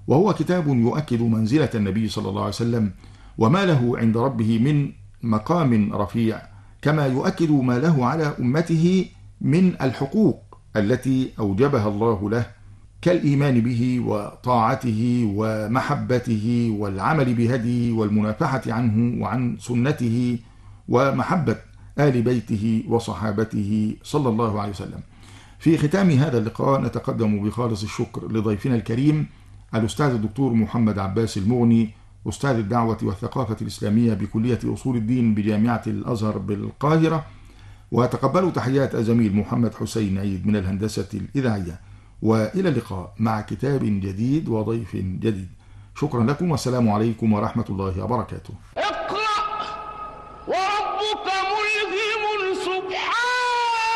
وهو كتاب يؤكد منزلة النبي صلى الله عليه وسلم وما له عند ربه من مقام رفيع، كما يؤكد ما له على أمته من الحقوق التي أوجبها الله له، كالإيمان به وطاعته ومحبته والعمل بهديه والمنافحة عنه وعن سنته ومحبة آل بيته وصحابته صلى الله عليه وسلم. في ختام هذا اللقاء نتقدم بخالص الشكر لضيفنا الكريم الأستاذ الدكتور محمد عباس المغني، أستاذ الدعوة والثقافة الإسلامية بكلية أصول الدين بجامعة الأزهر بالقاهرة، وتقبلوا تحيات الزميل محمد حسين عيد من الهندسة الإذاعية، وإلى اللقاء مع كتاب جديد وضيف جديد. شكرا لكم والسلام عليكم ورحمة الله وبركاته.